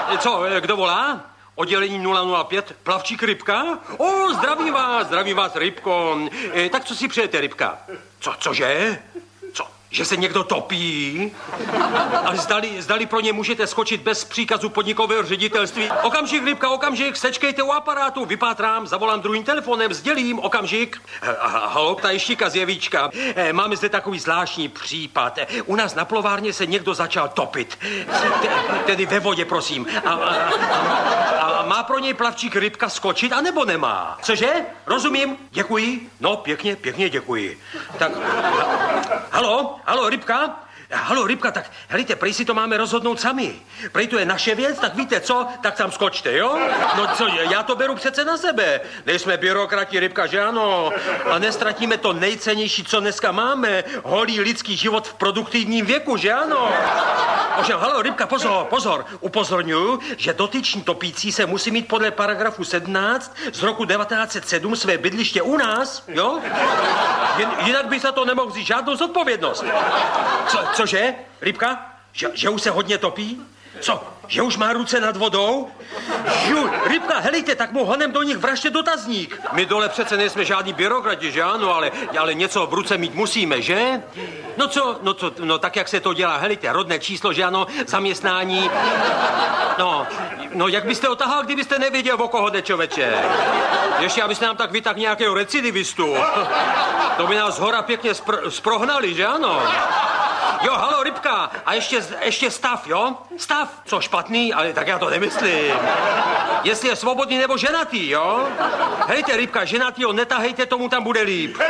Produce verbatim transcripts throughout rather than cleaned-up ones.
Co, kdo volá? Oddělení nula nula pět, plavčík Rybka? O, zdravím vás, zdravím vás, Rybko. E, tak co si přejete, Rybka? Co, cože? Co, že se někdo topí? Ale zdali, zdali pro ně můžete skočit bez příkazu podnikového ředitelství? Okamžik, Rybka, okamžik, sečkejte u aparátu, vypátrám, zavolám druhým telefonem, sdělím, okamžik. Halo, ptajštíka z Jevíčka. E, máme zde takový zvláštní případ. E, u nás na plovárně se někdo začal topit. T- tedy ve vodě, prosím. A, a, a, a má pro něj plavčík Rybka skočit, anebo nemá? Cože? Rozumím, děkuji. No, pěkně, pěkně děkuji. Tak, halo? Halo, Rybka? Halo, Rybka, tak helejte, prej si to máme rozhodnout sami. Prej to je naše věc, tak víte co? Tak tam skočte, jo? No co, já to beru přece na sebe. Nejsme byrokrati, Rybka, že ano? A nestratíme to nejcennější, co dneska máme. Holý lidský život v produktivním věku, že ano? Ovšem, halo, Rybka, pozor, pozor. Upozorňuji, že dotyční topící se musí mít podle paragrafu sedmnáct z roku devatenáct set sedm své bydliště u nás, jo? Jen, jinak by za to nemohl vzít žádnou zodpovědnost. Co, cože, Rybka? Že, že už se hodně topí? Co, že už má ruce nad vodou? Ju, Rybka, helejte, tak mu honem do nich vražte dotazník. My dole přece nejsme žádní byrokrati, že ano, ale, ale něco v ruce mít musíme, že? No co, no co, no tak jak se to dělá, helejte, rodné číslo, že ano, zaměstnání. No, no jak byste otahal, kdybyste nevěděl, o koho jde, člověče? Ještě abyste nám tak vytáhl nějakého recidivistu. To by nás hora pěkně spr- sprohnali, že ano? Jo, halo, Rybka, a ještě, ještě stav, jo? Stav, co špatný, ale tak já to nemyslím. Jestli je svobodný nebo ženatý, jo? Hejte, Rybka, ženatýho netahejte, tomu tam bude líp.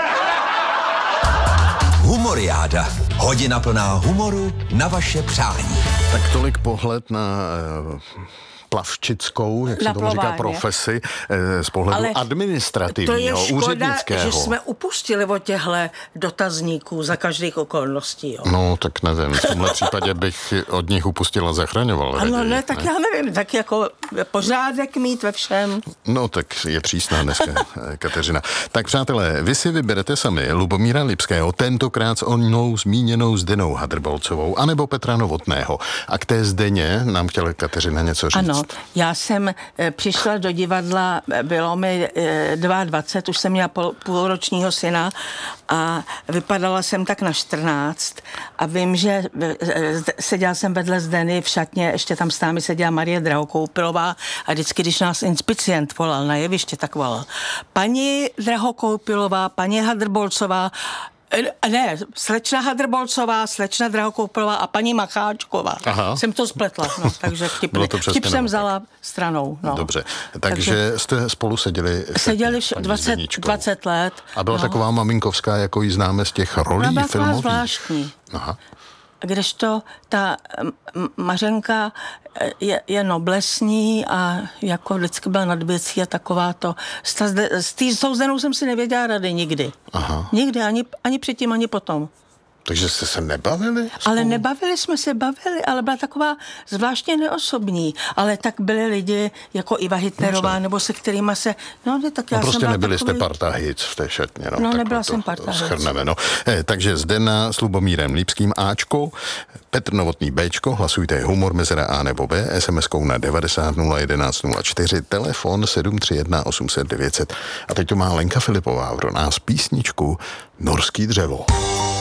Humoriáda. Hodina plná humoru na vaše přání. Tak tolik pohled na uh, plavčickou, jak se tomu říká, profesi uh, z pohledu ale administrativního, úřednického. Že jsme upustili od těchto dotazníků za každých okolností. Jo. No, tak nevím. V tomhle případě bych od nich upustil a zachraňoval. Ano, raději, ne, tak ne? Já nevím. Tak jako pořádek mít ve všem. No, tak je přísná dneska, Kateřina. Tak přátelé, vy si vyberete sami Lubomíra Lipského, tentokrát s onou zmíněnou Zdenou Hadrbolcovou, anebo Petra Novotného. A k té Zdeně nám chtěla Kateřina něco říct. Ano, já jsem e, přišla do divadla, bylo mi e, dvacet dva, už jsem měla pol, půlročního syna a vypadala jsem tak na čtrnáct a vím, že e, seděla jsem vedle Zdeny v šatně, ještě tam s námi seděla Marie Drahokoupilová a vždycky, když nás inspicient volal na jeviště, tak volal. Paní Drahokoupilová, paní Hadrbolcová, ne, slečna Hadrbolcová, slečna Drahokoupilová a paní Macháčková. Aha. Jsem to spletla, no, takže vtip, vtip jsem vzala stranou. No. Dobře, takže, takže jste spolu seděli Seděli dvacet, dvacet let. A byla no. taková maminkovská, jako ji známe z těch rolí byla filmových? Zvláštní. Aha. Kdežto ta Mařenka je, je noblesní a jako vždycky byla nad věcí a taková to. S tý Zdenou jsem si nevěděla rady nikdy. Aha. Nikdy, ani, ani předtím, ani potom. Takže jste se nebavili? Spolu? Ale nebavili jsme se, bavili, ale byla taková zvláštně neosobní. Ale tak byli lidi jako Iva Hitlerová, Dobře. nebo se kterýma se... No, ne, tak já no prostě jsem nebyli takový... jste parta hic v té šatně. No, no tak nebyla to, jsem parta hic. Schrneme, no. Eh, takže Zdena s Lubomírem Lipským Ačko, Petr Novotný Bčko, hlasujte humor mezera A nebo B, es em eskou na devadesát nula jedenáct nula čtyři, telefon sedm tři jedna osm set devět set. A teď to má Lenka Filipová pro nás písničku Norský dřevo.